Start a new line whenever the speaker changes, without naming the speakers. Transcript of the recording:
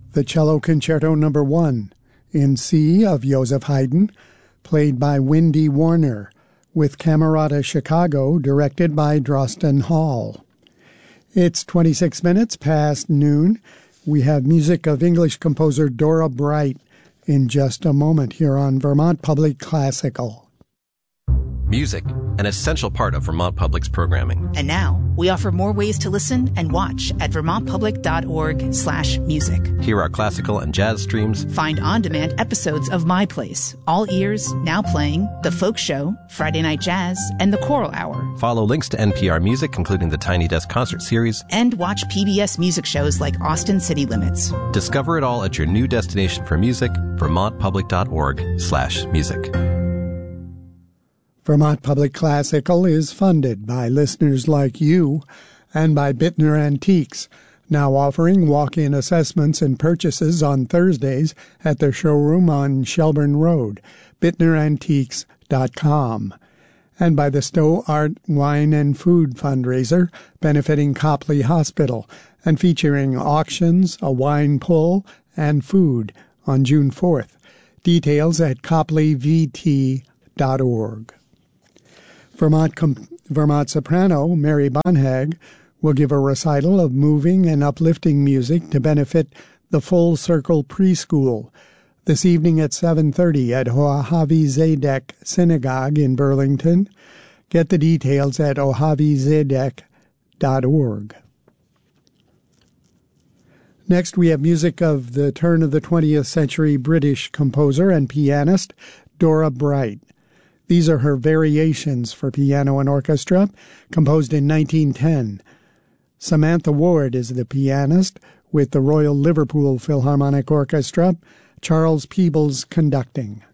the Cello Concerto No. 1 in C of Joseph Haydn, played by Wendy Warner, with Camerata Chicago, directed by Drosten Hall. It's 26 minutes past noon. We have music of English composer Dora Bright in just a moment here on Vermont Public Classical.
Music, an essential part of Vermont Public's programming.
And now, we offer more ways to listen and watch at vermontpublic.org/music.
Hear our classical and jazz streams.
Find on-demand episodes of My Place, All Ears, Now Playing, The Folk Show, Friday Night Jazz, and The Choral Hour.
Follow links to NPR Music, including the Tiny Desk Concert Series.
And watch PBS music shows like Austin City Limits.
Discover it all at your new destination for music, vermontpublic.org/music.
Vermont Public Classical is funded by listeners like you and by Bittner Antiques, now offering walk-in assessments and purchases on Thursdays at their showroom on Shelburne Road, bittnerantiques.com, and by the Stowe Art Wine and Food fundraiser benefiting Copley Hospital and featuring auctions, a wine pull, and food on June 4th. Details at copleyvt.org. Vermont soprano Mary Bonhag will give a recital of moving and uplifting music to benefit the Full Circle Preschool this evening at 7:30 at Ohavi Zedek Synagogue in Burlington. Get the details at ohavizedek.org. Next, we have music of the turn of the 20th century British composer and pianist Dora Bright. These are her variations for piano and orchestra, composed in 1910. Samantha Ward is the pianist, with the Royal Liverpool Philharmonic Orchestra, Charles Peebles conducting.